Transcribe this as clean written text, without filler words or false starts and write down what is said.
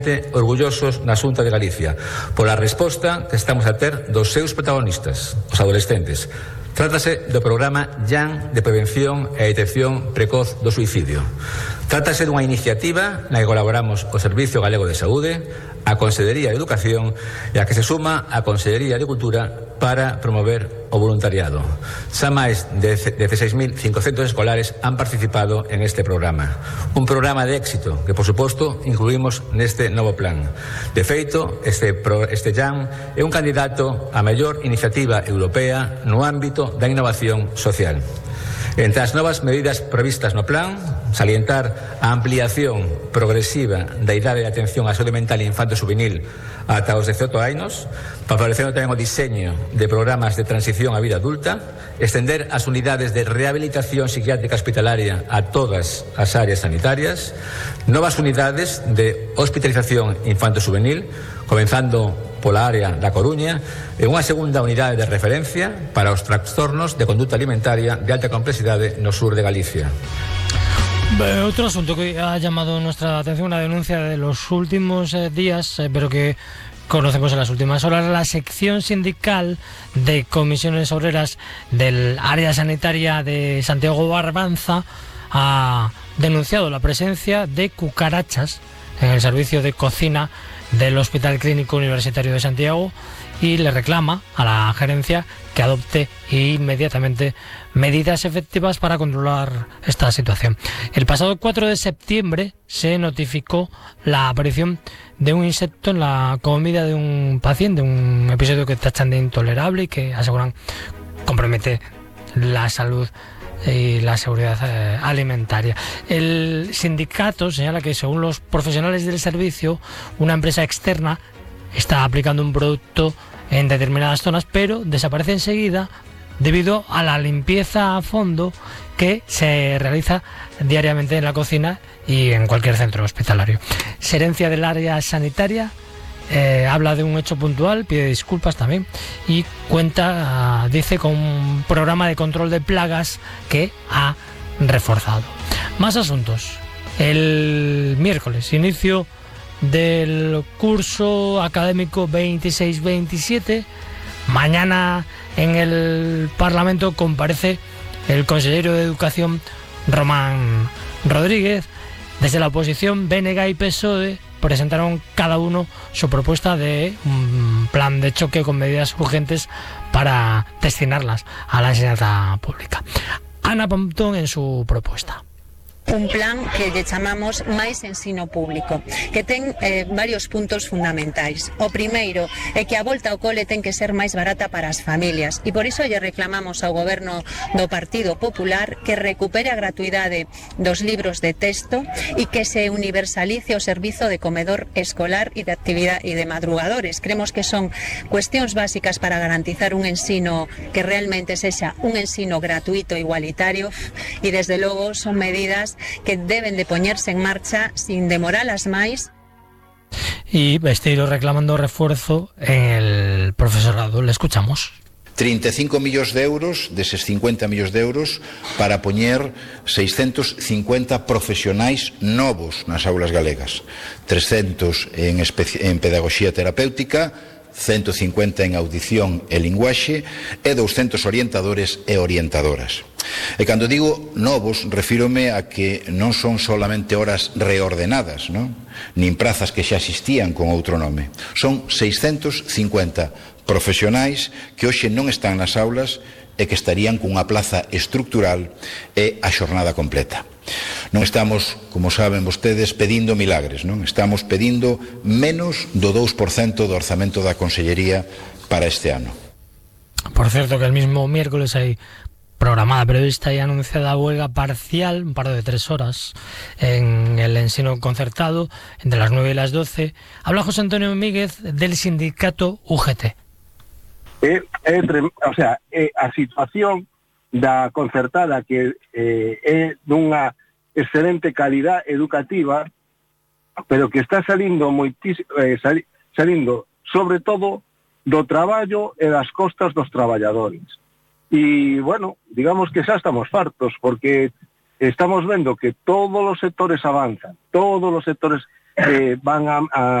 orgullosos na Xunta de Galicia pola resposta que estamos a ter dos seus protagonistas, os adolescentes. Trátase do programa JAN de prevención e detección precoz do suicidio. Trátase dunha iniciativa na que colaboramos o Servicio Galego de Saúde, a Consellería de Educación e a que se suma a Consellería de Cultura para promover o voluntariado. Xa máis de 16.500 escolares han participado en este programa. Un programa de éxito que, por suposto, incluímos neste novo plan. De feito, este JAN é un candidato a mellor iniciativa europea no ámbito da innovación social. Entre as novas medidas previstas no plan, salientar a ampliación progresiva da idade de atención á saúde mental infanto-juvenil ata os 18 anos, favorecendo tamén o diseño de programas de transición á vida adulta, extender as unidades de rehabilitación psiquiátrica hospitalaria a todas as áreas sanitarias, novas unidades de hospitalización infanto-juvenil, comenzando pola área da Coruña, e unha segunda unidade de referencia para os trastornos de conduta alimentaria de alta complexidade no sur de Galicia. Otro asunto que ha llamado nuestra atención, una denuncia de los últimos días, pero que conocemos en las últimas horas. La sección sindical de comisiones obreras del área sanitaria de Santiago Barbanza ha denunciado la presencia de cucarachas en el servicio de cocina del Hospital Clínico Universitario de Santiago y le reclama a la gerencia que adopte inmediatamente medidas efectivas para controlar esta situación. El pasado 4 de septiembre se notificó la aparición de un insecto en la comida de un paciente, un episodio que tachan de intolerable y que aseguran compromete la salud y la seguridad alimentaria. El sindicato señala que, según los profesionales del servicio, una empresa externa está aplicando un producto en determinadas zonas, pero desaparece enseguida debido a la limpieza a fondo que se realiza diariamente en la cocina y en cualquier centro hospitalario. Gerencia del área sanitaria habla de un hecho puntual, pide disculpas también y cuenta, dice, con un programa de control de plagas que ha reforzado. Más asuntos. El miércoles, inicio del curso académico 26-27. Mañana en el Parlamento comparece el consejero de Educación, Román Rodríguez. Desde la oposición, BNG y PSOE presentaron cada uno su propuesta de un plan de choque con medidas urgentes para destinarlas a la enseñanza pública. Ana Pontón en su propuesta. Un plan que lle chamamos máis ensino público, que ten varios puntos fundamentais. O primeiro é que a volta ao cole ten que ser máis barata para as familias e por iso lle reclamamos ao goberno do Partido Popular que recupere a gratuidade dos libros de texto e que se universalice o servizo de comedor escolar e de actividade e de madrugadores. Creemos que son cuestións básicas para garantizar un ensino que realmente sexa un ensino gratuito e igualitario e desde logo son medidas que deben de poñerse en marcha sin demoralas máis. Y Besteiro reclamando refuerzo en el profesorado. Le escuchamos. 35 millóns de euros, deses 50 millóns de euros, para poñer 650 profesionais novos nas aulas galegas. 300 en pedagogía terapéutica, 150 en audición e linguaxe e 200 orientadores e orientadoras. E cando digo novos, refírome a que non son solamente horas reordenadas, non? Nin prazas que xa existían con outro nome. Son 650 profesionais que hoxe non están nas aulas e que estarían cunha plaza estructural e a xornada completa. Non estamos, como saben vostedes, pedindo milagres, non? Estamos pedindo menos do 2% do orzamento da Consellería para este ano. Por certo, que el mismo miércoles hai programada, prevista y anunciada huelga parcial, un paro de 3 horas en el ensino concertado entre las 9 y las 12. Habla José Antonio Míguez del sindicato UGT. A situación da concertada que é dunha excelente calidad educativa, pero que está salindo salindo sobre todo do traballo e das costas dos traballadores. E, bueno, digamos que xa estamos fartos, porque estamos vendo que todos os sectores avanzan, todos os sectores van a